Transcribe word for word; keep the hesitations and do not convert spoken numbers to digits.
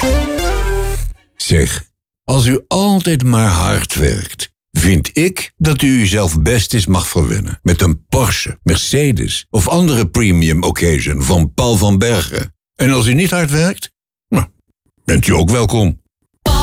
Zeg, als u altijd maar hard werkt, vind ik dat u uzelf best eens mag verwennen met een Porsche, Mercedes of andere premium occasion van Paul van Bergen. En als u niet hard werkt, nou, bent u ook welkom.